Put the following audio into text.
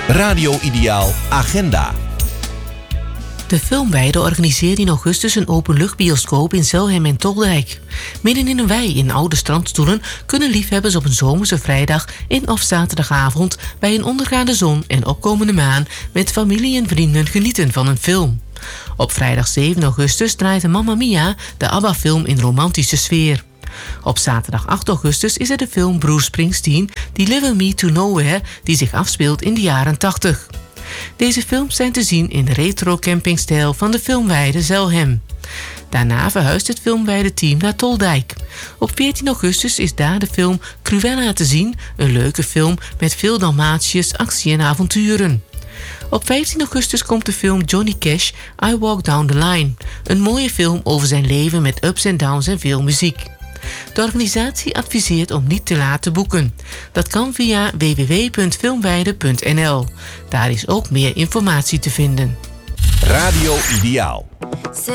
Radio Ideaal Agenda. De Filmweide organiseert in augustus een openluchtbioscoop in Zelhem en Toldijk. Midden in een wei in oude strandstoelen kunnen liefhebbers op een zomerse vrijdag en of zaterdagavond bij een ondergaande zon en opkomende maan met familie en vrienden genieten van een film. Op vrijdag 7 augustus draait de Mamma Mia, de ABBA-film in romantische sfeer. Op zaterdag 8 augustus is er de film Bruce Springsteen, Deliver Me to Nowhere, die zich afspeelt in de jaren 80. Deze films zijn te zien in de retro-campingstijl van de Filmweide Zelhem. Daarna verhuist het Filmweide-team naar Toldijk. Op 14 augustus is daar de film Cruella te zien, een leuke film met veel Dalmatiërs, actie en avonturen. Op 15 augustus komt de film Johnny Cash, I Walk Down the Line, een mooie film over zijn leven met ups en downs en veel muziek. De organisatie adviseert om niet te laat te boeken. Dat kan via www.filmweide.nl. Daar is ook meer informatie te vinden. Radio Ideaal.